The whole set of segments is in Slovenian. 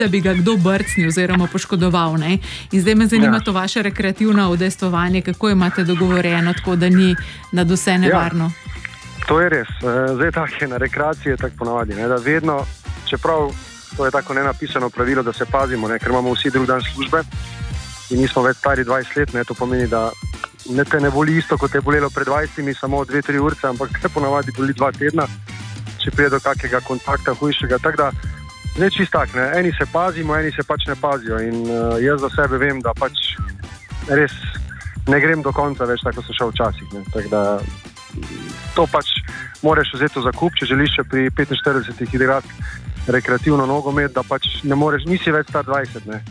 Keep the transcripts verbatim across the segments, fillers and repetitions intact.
da bi ga kdo brcnil oziroma poškodoval. Ne? In zdaj me zanima ja. to vaše rekreativno udejstvovanje, kako imate dogovorjeno, tako da ni nad vse nevarno. Ja, to je res. Zdaj tako je na rekreaciji, tako ponavadi, ne? Da vedno, čeprav to je tako nenapisano pravilo, da se pazimo, ne? Ker imamo vsi drug dan službe in nismo več stari dvajset let, ne? To pomeni, da ne te ne boli isto, kot je bolelo pred dvajsetimi, samo dve, tri urce, ampak te ponavadi boli dva tedna, če prije do kakega kontakta hujšega. Tako da zdaj čist tak, ne? Eni se pazimo, eni se pač ne pazijo in uh, jaz za sebe vem, da pač res ne grem do konca več, tako so šel včasih. Ne? Tako da to pač moraš vzeti v zakup, če želiš še pri petinštiridesetih igrati rekreativno nogomet, da pač ne moreš, nisi več star dvajset, ne?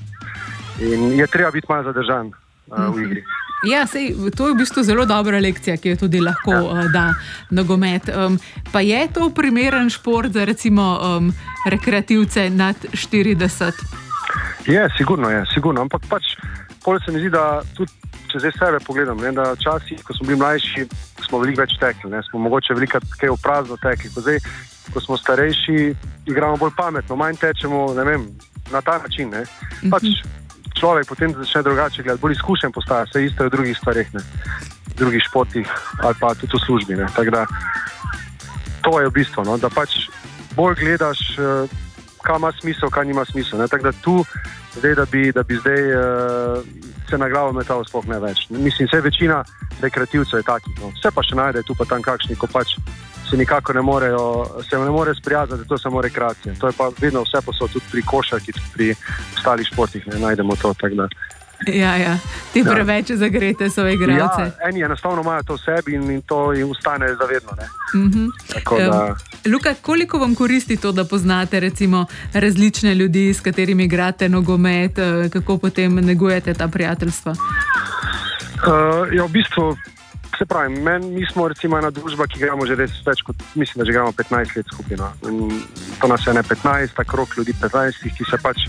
In je treba biti malo zadržan uh, v igri. Ja, sej, to je v bistvu zelo dobra lekcija, ki jo tudi lahko ja. uh, da nogomet. Um, pa je to primeren šport za recimo um, rekreativce nad štirideset? Je, sigurno je, sigurno. Ampak pač pol se mi zdi, da tudi, če zdaj sebe pogledam, ne, da časih, ko smo bili mlajši, smo veliko več tekli, ne, smo mogoče veliko kaj v prazno tekli. Ko zdaj, ko smo starejši, igramo bolj pametno, manj tečemo, ne vem, na ta način, ne. Pač mm-hmm. človek potem začne drugače gledati, bolj izkušen postaja, vse isto je v drugih stvareh, ne, v drugih športih ali pa tudi v službi, ne, tako da to je v bistvu, no, da pač bolj gledaš, kaj ima smisel, kaj nima smisel, ne, tako da tu zdaj, da bi, da bi zdaj uh, se na glavo metal sploh ne več. Mislim, vse večina rekreativcev je takih, no, vse pa še najde tu pa tam kakšni, ko pač se nikako ne morejo, se ne more sprijazati, to je samo rekreacija. To je pa vedno vse posod, tudi pri košarki, tudi pri ostalih športih, ne najdemo to, tako da. Ja, ja, ti ja. preveč zagrete svoje igralce. Ja, eni enostavno imajo to v sebi in, in to jim ustane zavedno, ne. Mm-hmm. Tako da... Luka, koliko vam koristi to, da poznate recimo različne ljudi, s katerimi igrate nogomet, kako potem negujete ta prijateljstva? Uh, ja, v bistvu, se pravi, men, mi smo recimo ena družba, ki igramo že res več kot, mislim, da že igramo petnajst let skupaj. No. To nas je ne petnajst, ta krog ljudi petnajstih, ki se pač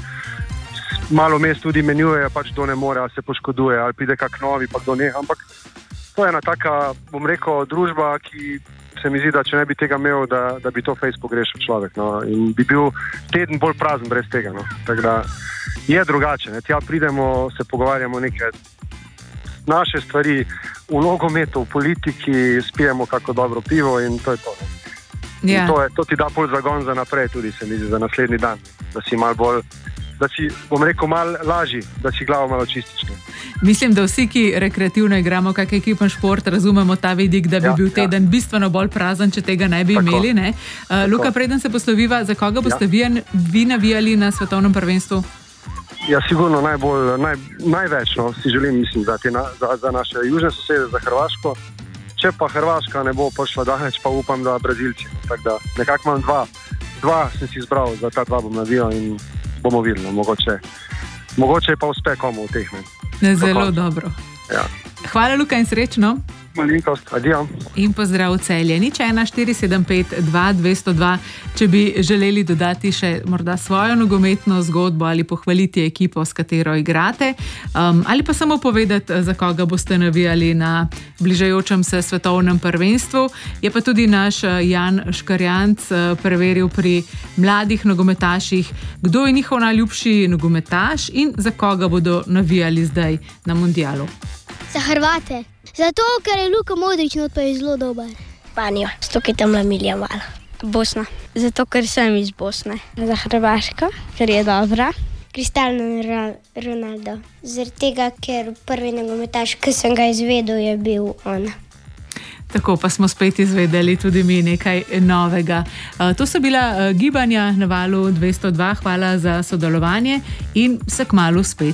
malo mest tudi menjujejo, pač kdo ne more, ali se poškoduje, ali pride kak novi, pa kdo ne. Ampak to je ena taka, bom rekel, družba, ki se mi zdi, da če ne bi tega imel, da, da bi to fejs pogrešal človek. No. In bi bil teden bolj prazen brez tega. No. Tako da je drugače. Ne. Tja pridemo, se pogovarjamo nekaj naše stvari v nogometu, v politiki, spijemo kako dobro pivo in to je to. Ja. In to, je, to ti da bolj zagon za naprej tudi, se mi zdi, za naslednji dan. Da si mal bolj, da si, bom rekel, mal lažji, da si glavo malo čistiš. Ne. Mislim, da vsi, ki rekreativno igramo kak ekipen šport, razumemo ta vidik, da bi ja, bil teden ja. bistveno bolj prazen, če tega ne bi tako, imeli. Ne? Uh, Luka, preden se posloviva, za koga boste ja. vi, vi navijali na svetovnem prvenstvu? Ja, sigurno najbolj, naj, največ, no, si želim, mislim, za, na, za, za naše južne sosede, za Hrvaško. Če pa Hrvaška ne bo prišla daleč, pa upam, da Brazilci. Tako da nekako imam dva, dva sem si izbral, za ta dva bom navijal in bomo videli, no, mogoče, mogoče pa uspe komu v teh. Ne. Zelo dobro. Ja. Hvala, Luka, in srečno. Malinkost, adijo. In pozdrav Celje. Nič ena štiri sedem pet dva dve nula dva, če bi želeli dodati še morda svojo nogometno zgodbo ali pohvaliti ekipo, s katero igrate, um, ali pa samo povedati, za koga boste navijali na bližajočem se svetovnem prvenstvu. Je pa tudi naš Jan Škarjanc preveril pri mladih nogometaših, kdo je njihov najljubši nogometaš in za koga bodo navijali zdaj na mundialu. Za Hrvate. Zato, ker je Luka Modrić pa je zelo dober. Španijo, zato ker tam Lamilija malo. Bosna, zato ker sem iz Bosne. Za Hrvaško, ker je dobra. Cristiano Ronaldo. Zaradi tega, ker prvi nogometaš, ki sem ga izvedel, je bil on. Tako pa smo spet izvedeli tudi mi nekaj novega. To so bila gibanja na valu dvesto dva. Hvala za sodelovanje in se kmalu spet